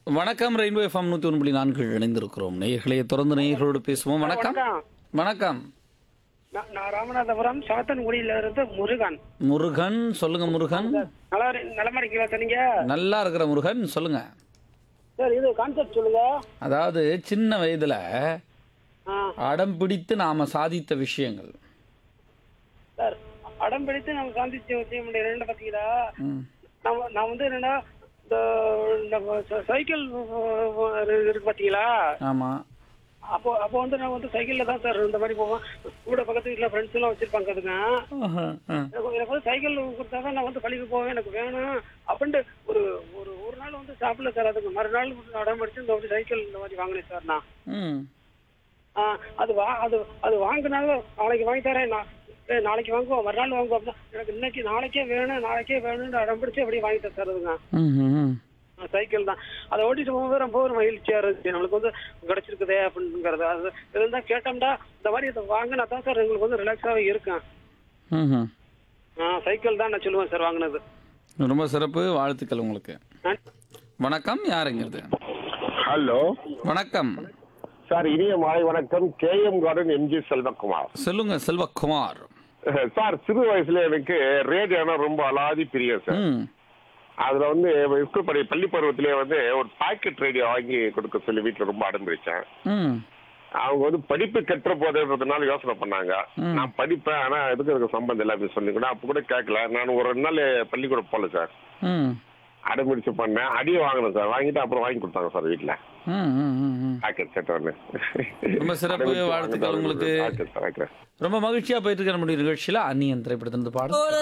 வணக்கம். Rainbow FM 101.4 இணைந்திருக்கிறோம். நேயர்களே, தொடர்ந்து நேயர்களோடு பேசுவோம். வணக்கம். வணக்கம். நான் ராமநாதபுரம் சாத்தன்குடியில இருந்து முருகன். முருகன், சொல்லுங்க முருகன். நலமா இருக்கீங்களா சார் நீங்க? நல்லா இருக்கிற முருகன், சொல்லுங்க. சார் இது கான்செப்ட் சொல்லுங்க. அதாவது சின்ன வயதுல ஆ, அடம் பிடித்து நாம சாதித்த விஷயங்கள். சார் அடம் பிடித்து நம்ம சாந்திச்சு செய்ய முடியாது. ரெண்டு பாத்தீங்களா, ம். நான் வந்து என்னன்னா இந்த சைக்கிள் இருக்கு பாத்தீங்களா, ஆமா. அப்போ வந்து நான் வந்து சைக்கிள்ல தான் சார் இந்த மாதிரி போவேன். கூட பக்கத்து வீட்டுல ஃப்ரெண்ட்ஸ் எல்லாம் வச்சிருப்பாங்க. அதுங்க ஆஹா, ஆ. எனக்கு வந்து சைக்கிள் கொடுத்தா தான் நான் வந்து பள்ளிக்கு போவேன், எனக்கு வேணும் அப்படின்ட்டு ஒரு ஒரு ஒரு நாள் வந்து சாப்பிடல சார். அதுக்கு மறுநாள் அடம் பிடிச்சு இந்த மாதிரி சைக்கிள் இந்த மாதிரி வாங்கினேன் சார் நான். ம். அது வாங்கினாலும் நாளைக்கு வாங்கி தரேன், நாளைக்கு வாங்குவோம், மறுநாள் வாங்குவோம் அப்படின்னா எனக்கு இன்னைக்கு நாளைக்கே வேணும்னு அடம் பிடிச்சி அப்படியே வாங்கிட்டேன் சார். அதுங்க ம், ம். சைக்கிள் தான். அதை ஓட்டிட்டு போகும்போது ரொம்ப ஒரு மகிழ்ச்சியா இருந்துச்சு, நம்மளுக்கு வந்து கிடைச்சிருக்குதே அப்படிங்கிறது. அது இருந்தா கேட்டோம்டா இந்த மாதிரி இதை வாங்கினா தான் சார் எங்களுக்கு வந்து ரிலாக்ஸாகவே இருக்கும். ம். சைக்கிள் தான் நான் சொல்லுவேன் சார் வாங்கினது. ரொம்ப சிறப்பு, வாழ்த்துக்கள் உங்களுக்கு. வணக்கம். யாருங்கிறது? ஹலோ வணக்கம் சார், இனிய மாலை வணக்கம். KM garden MG Selvakumar. சொல்லுங்க செல்வகுமார். சார், சிறு வயசுல எனக்கு ரேடியோனா ரொம்ப அலாதி பிரியம் சார். ம். அதுல வந்து ஸ்கூல் பள்ளி பருவத்திலேயே வந்து ஒரு பாக்கெட் ரேடியோ வாங்கி கொடுக்க சொல்லி வீட்டுல ரொம்ப அடம்பிடிச்சேன். ம். அவங்க வந்து படிப்பு கெட்ட போதுன்றதுனால யோசனை பண்ணாங்க. நான் படிப்பேன், ஆனா எதுக்கு சம்பந்தம் இல்லை அப்படின்னு சொல்லி கூட அப்ப கூட கேட்கல. நான் ஒரு 2 நாள் பள்ளிக்கூடம் போகல சார். ம். அடம்பிடிச்சு பண்ணேன், அடியே வாங்கினேன் சார். வாங்கிட்டு அப்புறம் வாங்கி கொடுத்தாங்க சார் வீட்டுல ம். ம். ம். பாக்கெட் செட் ஒன்று. ரொம்ப சிறப்பு, வாழ்த்துக்கள் உங்களுக்கு. சார். ரொம்ப மகிழ்ச்சியா போயிட்டு இருக்கிற நம்முடைய நிகழ்ச்சியில அந்நியன் திரைப்படத்திலிருந்து பாடம்